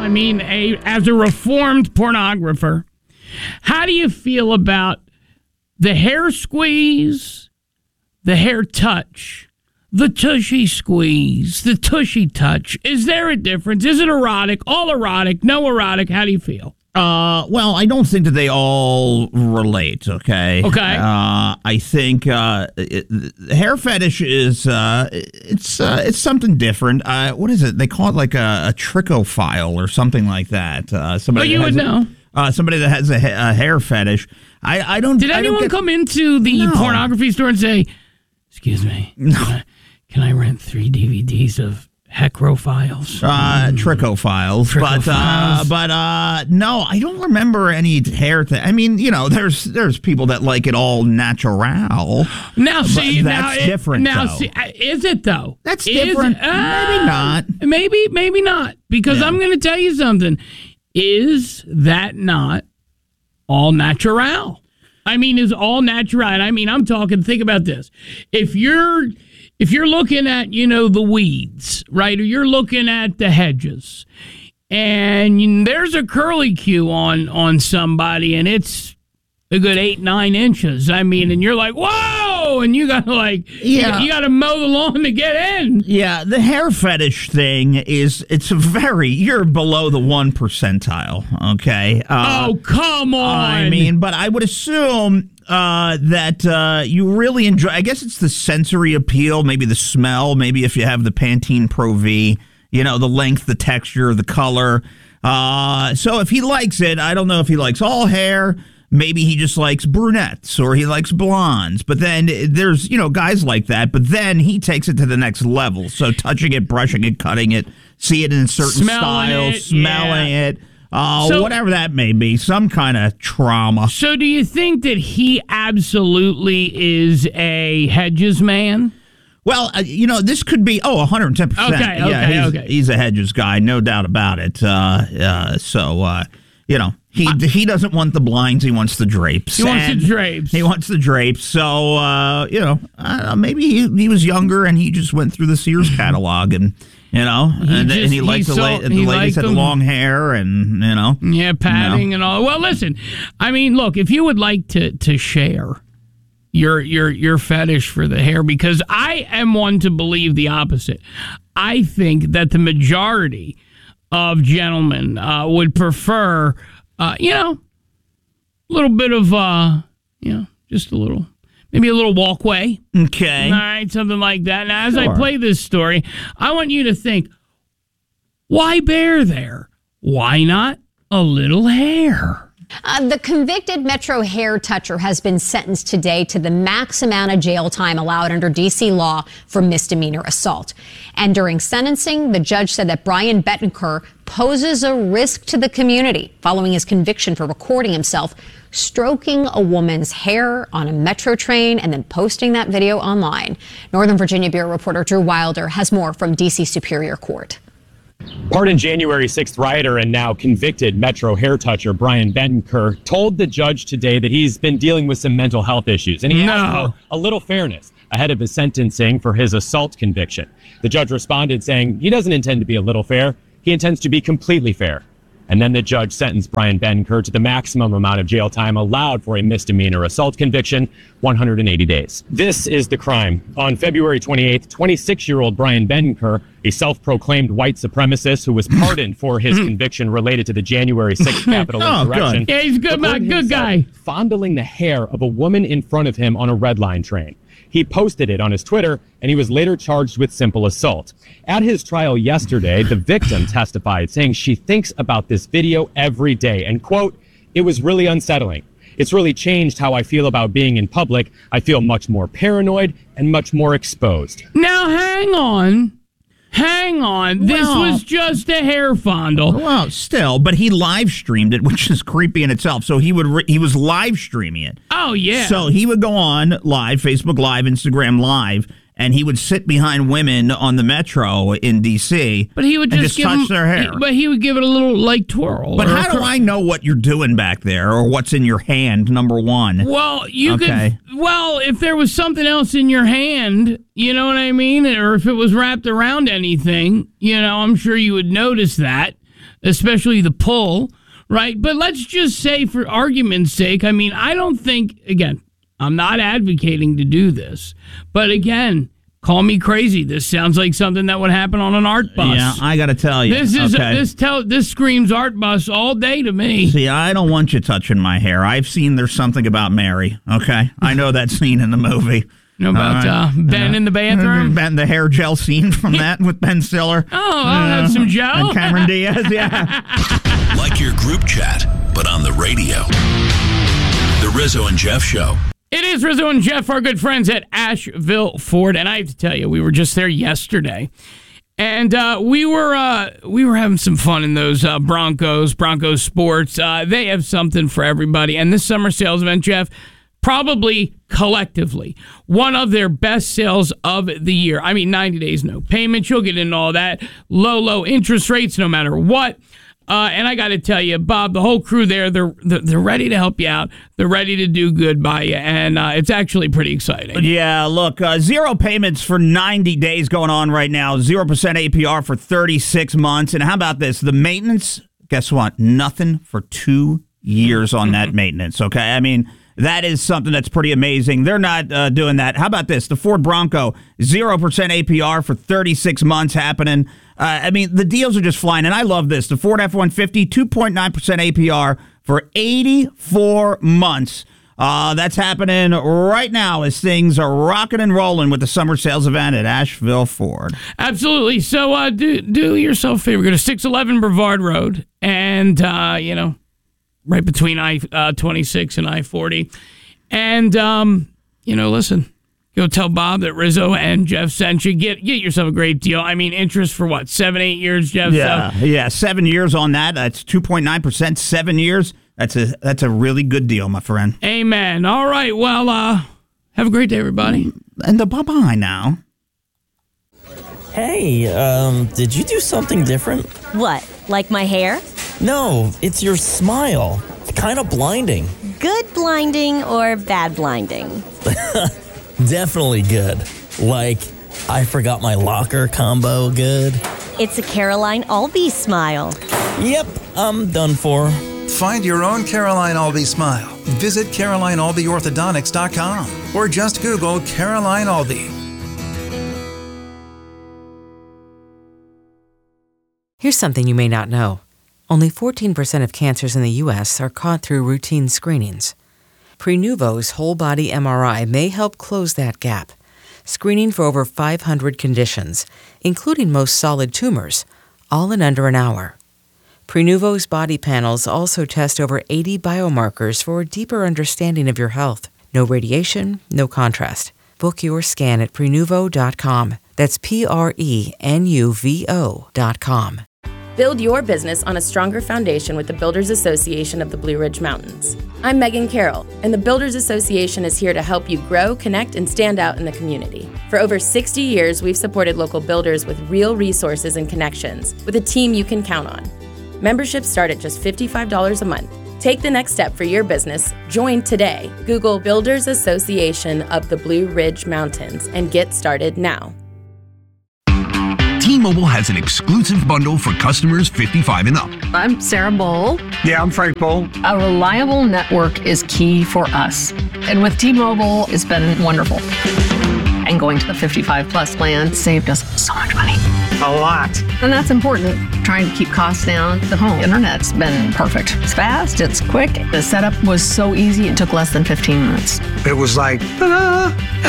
I mean, as a reformed pornographer, how do you feel about the hair squeeze, the hair touch, the tushy squeeze, the tushy touch? Is there a difference? Is it erotic, all erotic, no erotic? How do you feel? Well, I don't think that they all relate. Okay. I think hair fetish is it's something different. What is it? They call it like a trichophile or something like that. Somebody you would know. Somebody that has a hair fetish. I don't. Did anyone come into the pornography store and say, "Excuse me, can I rent 3 DVDs of Heterophiles?" Trichophiles. But no, I don't remember any hair thing. I mean, there's people that like it all natural. Now, see, that's different. Now, though. see, is it though? That's different. Maybe not. Maybe not. Because I'm going to tell you something. Is that not all natural? I mean, is all natural? And I mean, I'm talking. Think about this. If you're looking at, the weeds, right, or you're looking at the hedges, and there's a curly Q on somebody, and it's a good 8-9 inches. I mean, and you're like, whoa, and you gotta you gotta mow the lawn to get in. Yeah, the hair fetish thing you're below the 1 percentile. Okay. Oh, come on. I mean, but I would assume that you really enjoy. I guess it's the sensory appeal, maybe the smell, maybe if you have the Pantene Pro V, the length, the texture, the color. So if he likes it, I don't know if he likes all hair. Maybe he just likes brunettes or he likes blondes. But then there's, guys like that. But then he takes it to the next level. So touching it, brushing it, cutting it, see it in a certain style, smelling it. Whatever that may be, some kind of trauma. So do you think that he absolutely is a Hedges man? Well, this could be, 110%. Okay. He's a Hedges guy, no doubt about it. He doesn't want the blinds, he wants the drapes. He wants the drapes. So, I don't know, maybe he was younger and he just went through the Sears catalog and... he liked the ladies had long hair and, Yeah, padding and all. Well, listen, I mean, look, if you would like to share your fetish for the hair, because I am one to believe the opposite. I think that the majority of gentlemen would prefer, a little bit of, just a little... Maybe a little walkway. Okay. All right, something like that. Now, as I play this story, I want you to think, why bear there? Why not a little hair? The convicted Metro hair toucher has been sentenced today to the max amount of jail time allowed under D.C. law for misdemeanor assault. And during sentencing, the judge said that Brian Bettencourt poses a risk to the community following his conviction for recording himself stroking a woman's hair on a Metro train and then posting that video online. Northern Virginia Bureau reporter Drew Wilder has more from D.C. Superior Court. Pardoned January 6th rioter and now convicted Metro hair toucher Brian Bettencourt told the judge today that he's been dealing with some mental health issues, and he asked for a little fairness ahead of his sentencing for his assault conviction. The judge responded saying he doesn't intend to be a little fair, he intends to be completely fair. And then the judge sentenced Brian Bettencourt to the maximum amount of jail time allowed for a misdemeanor assault conviction, 180 days. This is the crime. On February 28th, 26-year-old Brian Bettencourt, a self-proclaimed white supremacist who was pardoned for his conviction related to the January 6th Capitol insurrection. Good. Yeah, he's good, man. Good guy. Fondling the hair of a woman in front of him on a Red Line train. He posted it on his Twitter, and he was later charged with simple assault. At his trial yesterday, the victim testified, saying she thinks about this video every day, and, quote, "It was really unsettling. It's really changed how I feel about being in public. I feel much more paranoid and much more exposed." Now, hang on. This was just a hair fondle. Well, still, but he live streamed it, which is creepy in itself. So he was live streaming it. Oh, yeah. So he would go on live, Facebook Live, Instagram Live, and he would sit behind women on the Metro in D.C. But he would just touch their hair. But he would give it a little twirl. But how do I know what you're doing back there or what's in your hand? Number one. Well, could. Well, if there was something else in your hand, you know what I mean, or if it was wrapped around anything, I'm sure you would notice that. especially the pull, right? But let's just say, for argument's sake, I mean, I don't think, again, I'm not advocating to do this, but again, call me crazy. This sounds like something that would happen on an art bus. Yeah, I got to tell you. This screams art bus all day to me. See, I don't want you touching my hair. I've seen There's Something About Mary, okay? I know that scene in the movie. You know about Ben in the bathroom? Ben, the hair gel scene from that with Ben Stiller. Oh, I'll have some gel. And Cameron Diaz, yeah. Like your group chat, but on the radio. The Rizzo and Jeff Show. It is Rizzo and Jeff, our good friends at Asheville Ford, and I have to tell you, we were just there yesterday, and we were having some fun in those Broncos sports. They have something for everybody, and this summer sales event, Jeff, probably collectively one of their best sales of the year. I mean, 90 days, no payments. You'll get into all that. Low interest rates, no matter what. And I got to tell you, Bob, the whole crew there, they're ready to help you out. They're ready to do good by you, and it's actually pretty exciting. Yeah, look, 0 payments for 90 days going on right now, 0% APR for 36 months. And how about this? The maintenance, guess what? Nothing for 2 years on that maintenance, okay? I mean, that is something that's pretty amazing. They're not doing that. How about this? The Ford Bronco, 0% APR for 36 months happening. I mean, the deals are just flying, and I love this. The Ford F-150, 2.9% APR for 84 months. That's happening right now as things are rocking and rolling with the summer sales event at Asheville Ford. Absolutely. So do yourself a favor. Go to 611 Brevard Road, and, right between I-26 and I-40. And, listen. Go tell Bob that Rizzo and Jeff sent you. Get yourself a great deal. I mean, interest for what, 7-8 years, Jeff? Yeah, 7 years on that. That's 2.9%, 7 years. That's a really good deal, my friend. Amen. All right, well, have a great day, everybody. And bye-bye now. Hey, did you do something different? What, like my hair? No, it's your smile. It's kind of blinding. Good blinding or bad blinding? Definitely good. Like, I forgot my locker combo good. It's a Caroline Albee smile. Yep, I'm done for. Find your own Caroline Albee smile. Visit CarolineAlbeeOrthodontics.com or just Google Caroline Albee. Here's something you may not know. Only 14% of cancers in the U.S. are caught through routine screenings. Prenuvo's whole-body MRI may help close that gap, screening for over 500 conditions, including most solid tumors, all in under an hour. Prenuvo's body panels also test over 80 biomarkers for a deeper understanding of your health. No radiation, no contrast. Book your scan at Prenuvo.com. That's Prenuvo.com. Build your business on a stronger foundation with the Builders Association of the Blue Ridge Mountains. I'm Megan Carroll, and the Builders Association is here to help you grow, connect, and stand out in the community. For over 60 years, we've supported local builders with real resources and connections, with a team you can count on. Memberships start at just $55 a month. Take the next step for your business. Join today. Google Builders Association of the Blue Ridge Mountains and get started now. T-Mobile has an exclusive bundle for customers 55 and up. I'm Sarah Bowl. Yeah, I'm Frank Bowl. A reliable network is key for us. And with T-Mobile, it's been wonderful. And going to the 55 plus plan saved us so much money. A lot. And that's important. Trying to keep costs down. The home internet's been perfect. It's fast, it's quick. The setup was so easy, it took less than 15 minutes. It was like, ta-da!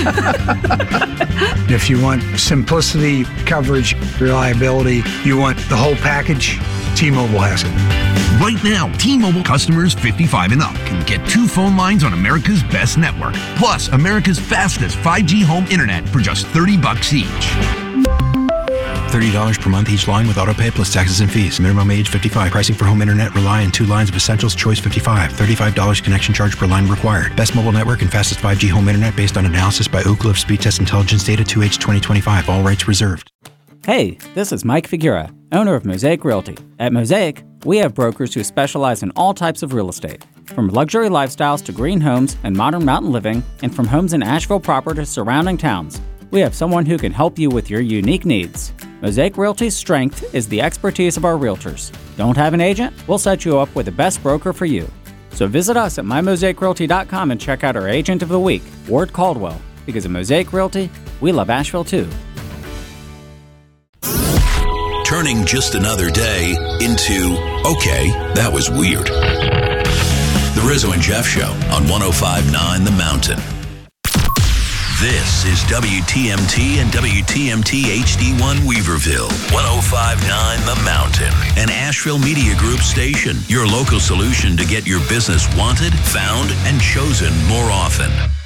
If you want simplicity, coverage, reliability, you want the whole package, T-Mobile has it. Right now, T-Mobile customers 55 and up can get 2 phone lines on America's best network, plus America's fastest 5G home internet for just $30 each. $30 per month each line with autopay plus taxes and fees. Minimum age 55. Pricing for home internet rely on 2 lines of Essentials Choice 55. $35 connection charge per line required. Best mobile network and fastest 5G home internet based on analysis by Ookla of Speed Test Intelligence data 2H 2025. All rights reserved. Hey, this is Mike Figura, owner of Mosaic Realty. At Mosaic, we have brokers who specialize in all types of real estate, from luxury lifestyles to green homes and modern mountain living, and from homes in Asheville proper to surrounding towns. We have someone who can help you with your unique needs. Mosaic Realty's strength is the expertise of our realtors. Don't have an agent? We'll set you up with the best broker for you. So visit us at mymosaicrealty.com and check out our agent of the week, Ward Caldwell. Because at Mosaic Realty, we love Asheville too. Turning just another day into, okay, that was weird. The Rizzo and Jeff Show on 105.9 The Mountain. This is WTMT and WTMT HD1 Weaverville, 105.9 The Mountain, an Asheville Media Group station, your local solution to get your business wanted, found, and chosen more often.